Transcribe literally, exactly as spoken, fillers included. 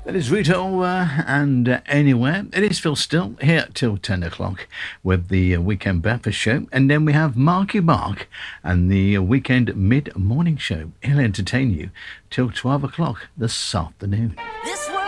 That is Rita Ora and uh, Anywhere. It is Phil Still here till ten o'clock with the uh, Weekend Breakfast Show. And then we have Marky Mark and the uh, Weekend Mid-Morning Show. He'll entertain you till twelve o'clock this afternoon.